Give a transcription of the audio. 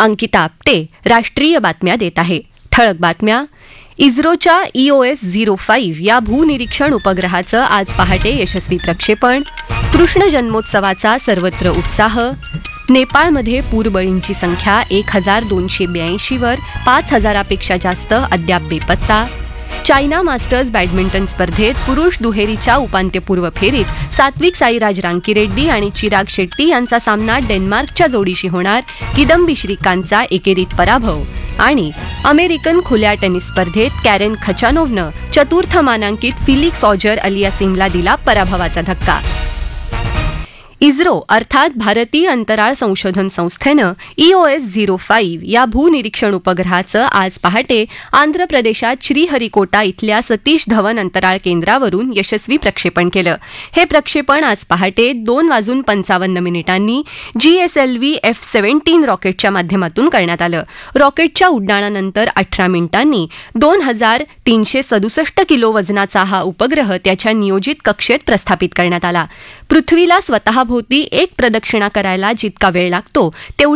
अंकिता आपटे राष्ट्रीय बातम्या देत आहे. ठळक बातम्या. इस्रोच्या EOS-05 या भूनिरीक्षण उपग्रहाचं आज पहाटे यशस्वी प्रक्षेपण. कृष्ण जन्मोत्सवाचा सर्वत्र उत्साह. नेपाळमध्ये पूरबळींची संख्या 1282 वर 5000पेक्षा जास्त अद्याप बेपत्ता. चायना मास्टर्स बॅडमिंटन स्पर्धेत पुरुष दुहेरीच्या उपांत्यपूर्व फेरीत सात्विक साईराज रांकीरेड्डी आणि चिराग शेट्टी यांचा सामना डेन्मार्कच्या जोडीशी होणार. किदंबी श्रीकांतचा एकेरीत पराभव. आणि अमेरिकन खुल्या टेनिस स्पर्धेत कॅरेन खचानोव्हनं चतुर्थ मानांकित फिलिक्स ऑजर अलियासिमला दिला पराभवाचा धक्का. इस्रो अर्थात भारतीय अंतराळ संशोधन संस्थेनं EOS-05 या भूनिरीक्षण उपग्रहाचं आज पहाटे आंध्र प्रदेशात श्रीहरिकोटा इथल्या सतीश धवन अंतराळ केंद्रावरून यशस्वी प्रक्षेपण केलं. हे प्रक्षेपण आज पहाटे 2:55 GSLV F-17 रॉकेटच्या माध्यमातून करण्यात आलं. रॉकेटच्या उड्डाणानंतर 18 मिनिटांनी 2367 किलो वजनाचा हा उपग्रह त्याच्या नियोजित कक्षेत प्रस्थापित करण्यात आला. पृथ्वीला स्वतःभोवती एक प्रदक्षिणा करायला जितका वेळ लागतो तेवढी